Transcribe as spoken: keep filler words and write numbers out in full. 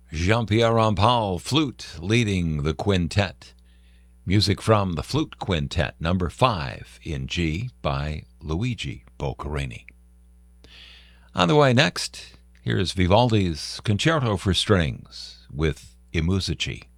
Jean-Pierre Rampal, flute, leading the quintet. Music from the Flute Quintet, number five in G by Luigi Boccherini. On the way next, here's Vivaldi's Concerto for Strings with I Musici.